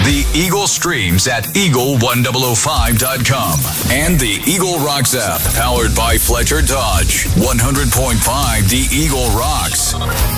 The Eagle streams at eagle1005.com and the Eagle Rocks app, powered by Fletcher Dodge. 100.5 The Eagle Rocks.